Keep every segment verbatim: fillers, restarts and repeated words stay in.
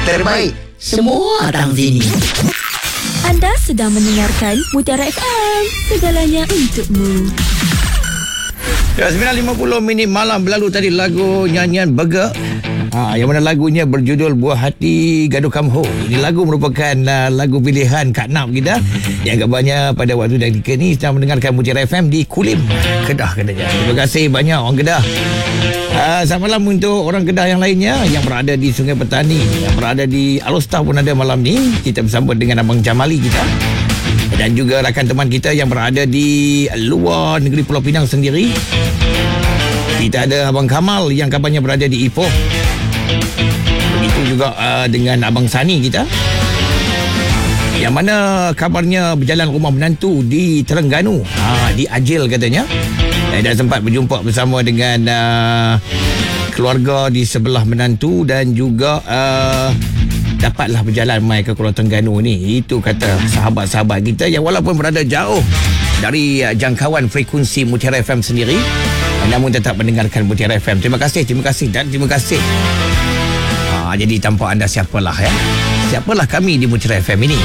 terbaik, semua datang sini. Anda sedang mendengarkan Mutiara F M, segalanya untukmu. Ya, sembilan lima puluh minit malam berlalu tadi lagu nyanyian Burger. Ha, yang mana lagunya berjudul Buah Hati Gaduh Kamho. Ini lagu merupakan uh, lagu pilihan Kak Nap kita yang agaknya pada waktu dan ketika ni sedang mendengarkan Mutiara F M di Kulim, Kedah katanya. Terima kasih banyak orang Kedah. Uh, selamat malam untuk orang Kedah yang lainnya yang berada di Sungai Petani, yang berada di Alostar pun ada malam ni. Kita bersama dengan Abang Jamali kita. Dan juga rakan teman kita yang berada di luar negeri Pulau Pinang sendiri. Kita ada Abang Kamal yang kabarnya berada di Ipoh. Begitu juga uh, dengan Abang Sani kita, yang mana kabarnya berjalan rumah menantu di Terengganu, ha, di Ajil katanya. Eh, dah sempat berjumpa bersama dengan uh, keluarga di sebelah menantu dan juga uh, dapatlah berjalan mai ke Kuala Terengganu ni. Itu kata sahabat-sahabat kita yang walaupun berada jauh dari uh, jangkauan frekuensi Mutiara F M sendiri, namun tetap mendengarkan Mutiara F M. Terima kasih, terima kasih dan terima kasih. Ha, jadi tanpa anda siapalah ya? Siapalah kami di Mutiara F M ini?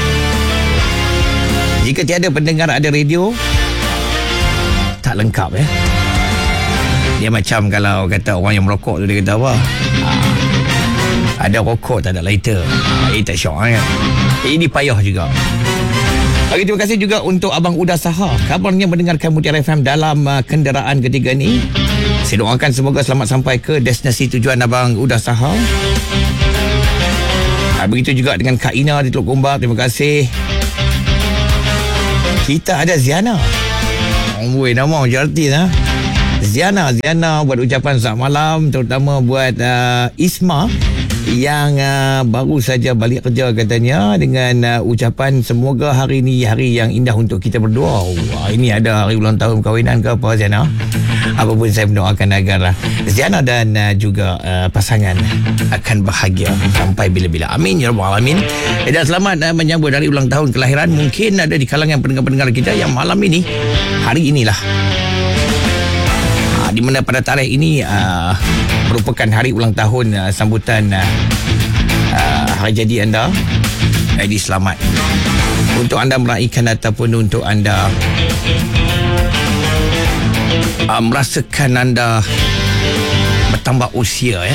Jika tiada pendengar ada radio, tak lengkap ya. Dia macam kalau kata orang yang merokok tu, dia kata apa? Ha, ada rokok tak ada lighter. Ha, eh tak syok kan? Ini payah juga. Okey, terima kasih juga untuk Abang Uda Saha. Kabarnya mendengarkan Mutiara F M dalam uh, kenderaan ketiga ni. Saya doakan semoga selamat sampai ke destinasi tujuan Abang Uda Saha. Uh, begitu juga dengan Kak Ina di Teluk Gombak. Terima kasih. Kita ada Ziana. Oh, weh, nama je artis ha? Ziana, Ziana buat ucapan selamat malam, terutama buat uh, Isma yang uh, baru saja balik kerja katanya, dengan uh, ucapan semoga hari ini hari yang indah untuk kita berdua. Oh, ini ada hari ulang tahun perkahwinan ke apa Ziana? Apapun saya mendoakan agar uh, Ziana dan uh, juga uh, pasangan akan bahagia sampai bila-bila. Amin ya rabbal alamin. Dan selamat uh, menyambut hari ulang tahun kelahiran. Mungkin ada di kalangan pendengar-pendengar kita yang malam ini, hari inilah, di mana pada tarikh ini uh, merupakan hari ulang tahun uh, sambutan uh, uh, hari jadi anda. Jadi selamat untuk anda meraihkan ataupun untuk anda uh, merasakan anda bertambah usia ya.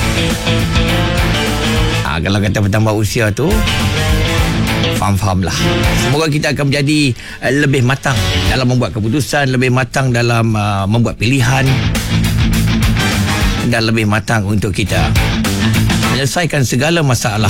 Uh, kalau kata bertambah usia tu, faham-faham lah. Semoga kita akan menjadi uh, lebih matang dalam membuat keputusan, lebih matang dalam uh, membuat pilihan, dan lebih matang untuk kita menyelesaikan segala masalah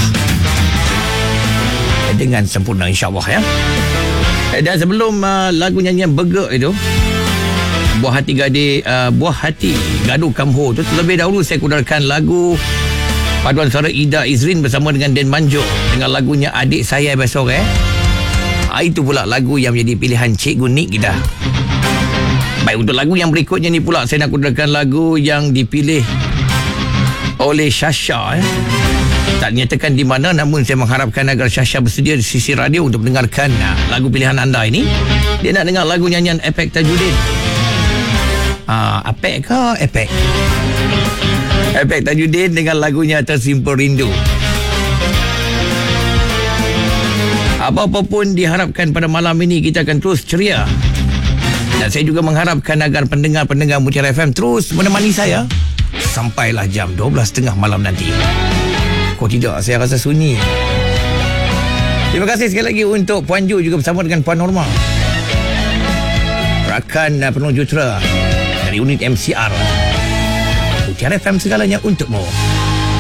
dengan sempurna, insyaAllah ya. Dan sebelum uh, lagu nyanyian Burger itu, Buah Hati Gade, uh, Buah Hati Gaduh Kamho tu, terlebih dahulu saya kudarkan lagu paduan suara Ida Izrin bersama dengan Den Manjo dengan lagunya Adik Saya Besok eh. Ha, itu pula lagu yang menjadi pilihan Cikgu Nik kita. Baik, untuk lagu yang berikutnya ni pula saya nak kudarkan lagu yang dipilih oleh Syasha eh. Tak dinyatakan di mana, namun saya mengharapkan agar Syasha bersedia di sisi radio untuk mendengarkan uh, lagu pilihan anda ini. Dia nak dengar lagu nyanyian Epek Tajudin. Ah, uh, Epek ke Epek? Epek Tajudin dengan lagunya Tersimpul Rindu. Apa-apa pun diharapkan pada malam ini kita akan terus ceria. Dan saya juga mengharapkan agar pendengar-pendengar Mutiara F M terus menemani saya sampailah jam dua belas tiga puluh malam nanti. Kok tidak, saya rasa sunyi. Terima kasih sekali lagi untuk Puan Ju juga bersama dengan Puan Norma, rakan penuh jutera dari unit M C R. Mutiara F M, segalanya untukmu.